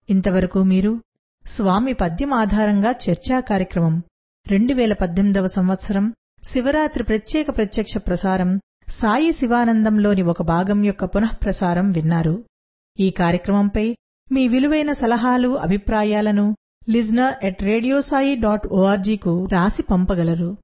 ఇంతవరకు మీరు స్వామి పద్యం ఆధారంగా చర్చా కార్యక్రమం 2018వ సంవత్సరం శివరాత్రి ప్రత్యక్ష ప్రసారం సాయి శివానందంలోని ఒక భాగం యొక్క పునఃప్రసారం విన్నారు. ఈ కార్యక్రమంపై మీ విలువైన సలహాలు అభిప్రాయాలను listener@radiosai.org కు రాసి పంపగలరు.